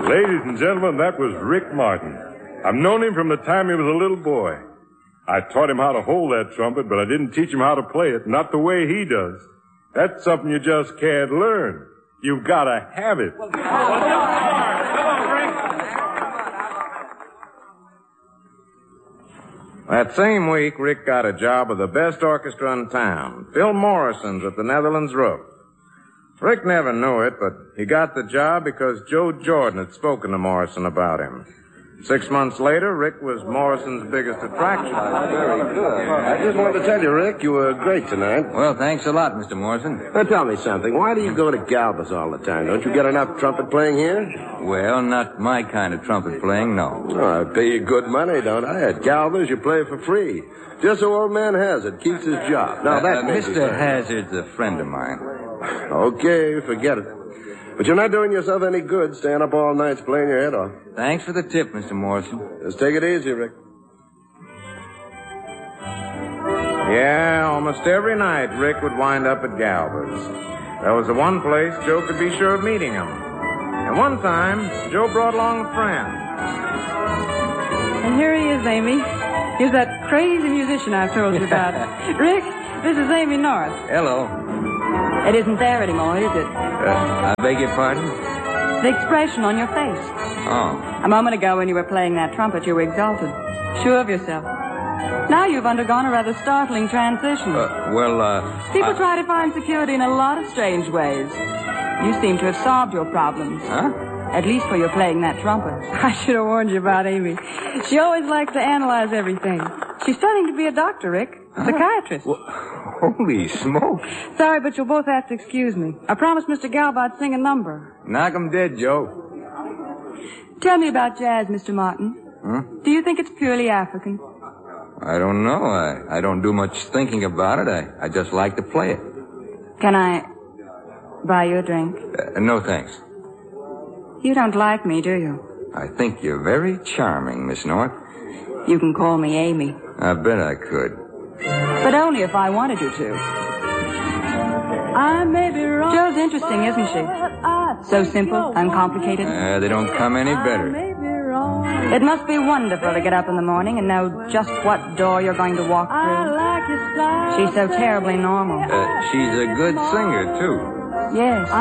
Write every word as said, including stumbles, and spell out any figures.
Ladies and gentlemen, that was Rick Martin. I've known him from the time he was a little boy. I taught him how to hold that trumpet, but I didn't teach him how to play it, not the way he does. That's something you just can't learn. You've got to have it. That same week, Rick got a job with the best orchestra in town, Phil Morrison's at the Netherlands Roof. Rick never knew it, but he got the job because Joe Jordan had spoken to Morrison about him. Six months later, Rick was Morrison's biggest attraction. Very good. I just wanted to tell you, Rick, you were great tonight. Well, thanks a lot, Mister Morrison. Now, tell me something. Why do you go to Galba's all the time? Don't you get enough trumpet playing here? Well, not my kind of trumpet playing, no. Oh, I pay you good money, don't I? At Galba's, you play for free. Just so old man Hazard keeps his job. Now, uh, that uh, Mister Hazard's a friend of mine. Okay, forget it. But you're not doing yourself any good staying up all night playing your head off. Thanks for the tip, Mister Morrison. Just take it easy, Rick. Yeah, almost every night Rick would wind up at Galba's. That was the one place Joe could be sure of meeting him. And one time, Joe brought along a friend. And here he is, Amy. He's that crazy musician I've told you about. Rick, this is Amy North. Hello. It isn't there anymore, is it? Uh, I beg your pardon? The expression on your face. Oh. A moment ago when you were playing that trumpet, you were exalted, sure of yourself. Now you've undergone a rather startling transition. Uh, well, uh... People I... try to find security in a lot of strange ways. You seem to have solved your problems. Huh? At least for your playing that trumpet. I should have warned you about Amy. She always likes to analyze everything. She's studying to be a doctor, Rick. A psychiatrist. Well, holy smoke. Sorry, but you'll both have to excuse me. I promised Mister Galba I'd sing a number. Knock 'em dead, Joe. Tell me about jazz, Mister Martin. Hmm? Do you think it's purely African? I don't know. I, I don't do much thinking about it. I, I just like to play it. Can I buy you a drink? Uh, no, thanks. You don't like me, do you? I think you're very charming, Miss North. You can call me Amy. I bet I could. But only if I wanted you to. I may be wrong. Joe's interesting, isn't she? So simple, uncomplicated. Uh, they don't come any better. It must be wonderful to get up in the morning and know just what door you're going to walk through. She's so terribly normal. Uh, she's a good singer, too. Yes.